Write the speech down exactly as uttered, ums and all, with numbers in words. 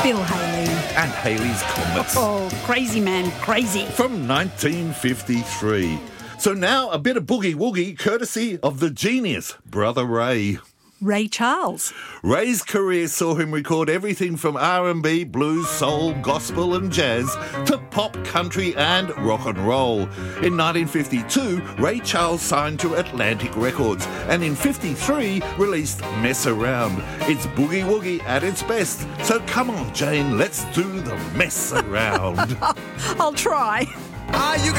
Bill Haley. And Halley's Comets. Oh, crazy man, crazy. From nineteen fifty-three. So now a bit of boogie woogie courtesy of the genius, Brother Ray. Ray Charles. Ray's career saw him record everything from R and B, blues, soul, gospel and jazz to pop, country and rock and roll. In nineteen fifty-two, Ray Charles signed to Atlantic Records and in fifty-three released Mess Around. It's boogie woogie at its best. So come on, Jane, let's do the mess around. I'll try. Are you